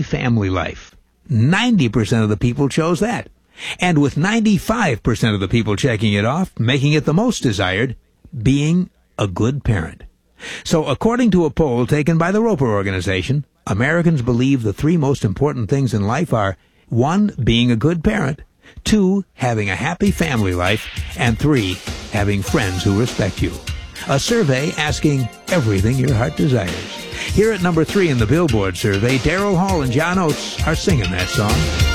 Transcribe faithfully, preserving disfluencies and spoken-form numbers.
family life. ninety percent of the people chose that. And with ninety-five percent of the people checking it off, making it the most desired, being a good parent. So according to a poll taken by the Roper Organization, Americans believe the three most important things in life are, one, being a good parent, two, having a happy family life, and three, having friends who respect you. A survey asking everything your heart desires. Here at number three in the Billboard survey, Daryl Hall and John Oates are singing that song.